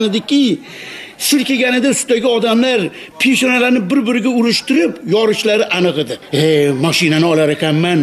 ediki silkiganida ustidagi odamlar peshonalarini bir-biriga urishtirib yorishlari aniq edi. Mashinani olar ekanman.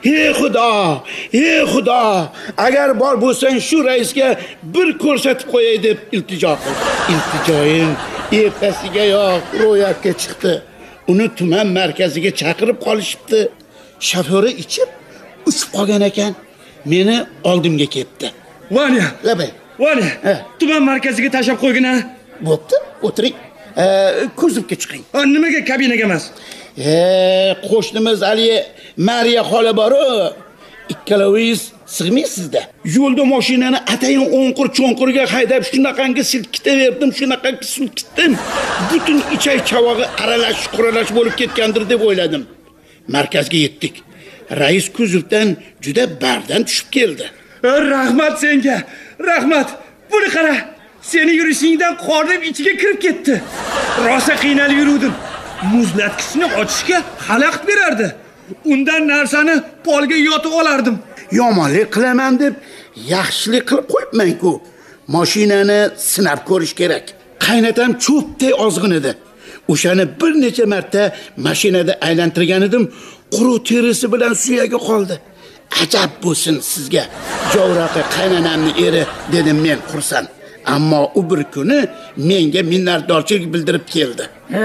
Xudo, agar bor bo'lsang shu raisga bir ko'rsatib qo'yay deb iltijo qildim. Iltijoyim ertasigayoq ro'yobga chiqdi. Uni tuman markaziga chaqirib qolishibdi. Shofyori ichib uchib qolgan ekan. Meni oldimga kelibdi. Vanya, labay. Vanya, tuman markaziga tashab qo'ygina. Bo'pti, o'tiring. Kuzovga chiqing. Nimaga kabinaga emas? Qo'shnimiz Ali Mariya xola bor-ku. Ikkalovingiz sig'maysizda. Yo'lda mashinani atayin o'nqir-cho'nqirga haydab shunaqangi silkitaverdim, shunaqangi silkitdim. Butun ichay chavog'i aralash bo'lib ketgandir deb o'yladim. Markazga yetdik. Rais kuzovdan juda bardan tushib keldi. Rahmat senga. Rahmat. Buni qara. Seni yurishingdan qornim ichiga kirib ketdi. Rosa qiynalib yuruvdim. Muzlatkichni ochishga xalaqit berardi. Undan narsani polga yotib olardim. Yomonlik qilaman deb yaxshilik qilib qo'yibman-ku. Mashinani sinab ko'rish kerak. Qaynatam cho'pday ozg'in edi. O'shani bir necha marta mashinada aylantirgan edim, quruq terisi bilan suyagi qoldi. Ajab bo'lsin sizga. Jovraqa qaynanamni eri dedim men xursand. Ammo u bir kuni menga minnatdorchilik bildirib keldi.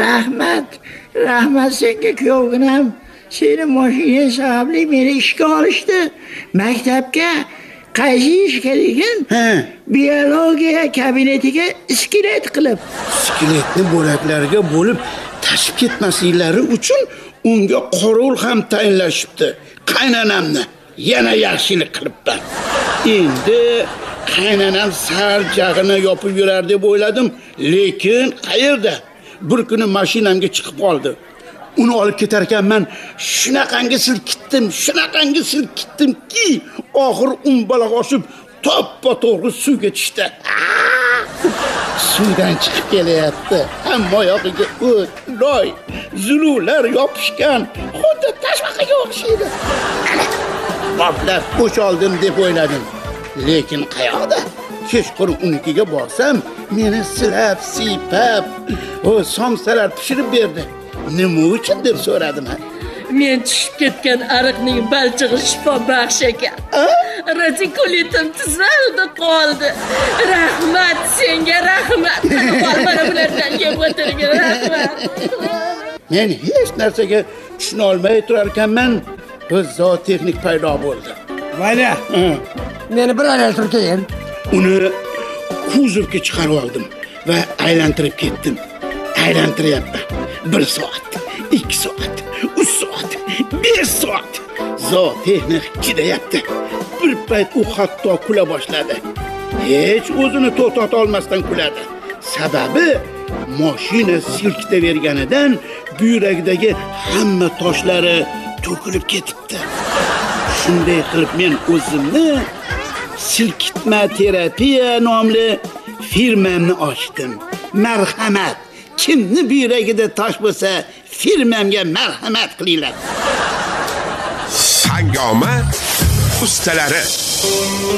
Rahmat senga kuyovginam. Seni mashina sababli meni ishga olishdi. Maktabga qaysi ishga degan? Biologiya kabinetiga iskelet qilib. Iskeletni bo'laklarga bo'lib tashib ketmasliklari uchun unga qorovul ham tayinlashibdi. Qaynanamni yana yaxshilik qilibman. Endi qaynanam sar jag'ini yopib yurar deb o'yladim, lekin qayerda? Bir kuni mashinamga chiqib qoldi. Uni olib ketar ekanman, shunaqangi silkitdimki, oxir umbaloq oshib toppa-to'g'ri suvga tushdi. Suvdan chiqib kelyapti. Hamma oyog'iga o't, loy, zulular yopishgan. Xuddi tashbaqaga o'xshaydi. Qoplab bo'shaldim deb o'yladim. Lekin qayoqda? Kechqurun unikiga borsam, meni silab, siypab, somsalar pishirib berdi. Nima uchun deb so'radim. Men tushib ketgan ariqning balchig'i shifo baxsh ekan. Radikulitim tizimda qoldi. Rahmat senga, rahmat. Mana bulardan yeb o'tirgan, rahmat. Men hech narsaga tushuna olmay turar ekanman. Bir zootexnik paydo bo'ldi. Vanya. Meni bir aylantirib keyin. Uni kuzovga chiqarib oldim va aylantirib ketdim. Aylantiryapman. 1 soat, 2 soat, 3 soat, 5 soat. Zootexnik chidayapti. Bir payt u hatto kula boshladi. Hech o'zini to'xtata olmasdan kuladi. Sababi mashina silkitaverganidan buyrakdagi hamma toshlari to'kilib ketibdi. Shunday qilib men o'zimni silkitma terapiya nomli firmamni ochdim. Marhamat, kimni buyragida tosh bo'lsa, firmamga marhamat qilinglar. Hangoma ustalari